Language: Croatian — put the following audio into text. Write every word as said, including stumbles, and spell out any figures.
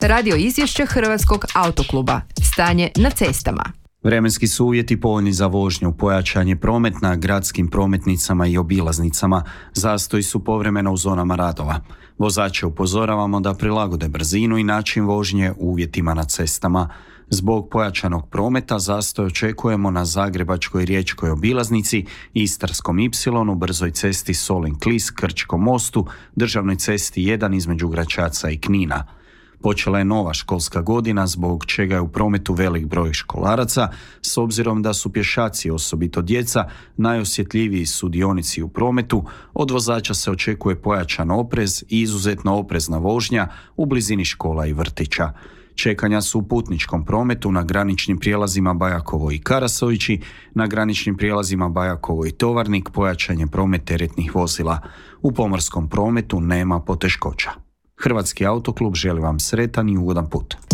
Slušate radio izvješće Hrvatskog autokluba. Stanje na cestama. Vremenski su uvjeti povoljni za vožnju, pojačan je promet na gradskim prometnicama i obilaznicama, zastoji su povremeno u zonama radova. Vozače upozoravamo da prilagode brzinu i način vožnje uvjetima na cestama. Zbog pojačanog prometa zastoj očekujemo na Zagrebačkoj riječkoj obilaznici, Istarskom ipsilonu, brzoj cesti Solin-Klis, Krčkom mostu, državnoj cesti jedan između Gračaca i Knina. Počela je nova školska godina, zbog čega je u prometu velik broj školaraca, s obzirom da su pješaci, osobito djeca, najosjetljiviji sudionici u prometu. Od vozača se očekuje pojačan oprez i izuzetno oprezna vožnja u blizini škola i vrtića. Čekanja su u putničkom prometu na graničnim prijelazima Bajakovo i Karasovići, na graničnim prijelazima Bajakovo i Tovarnik pojačan je promet teretnih vozila. U pomorskom prometu nema poteškoća. Hrvatski autoklub želi vam sretan i ugodan put.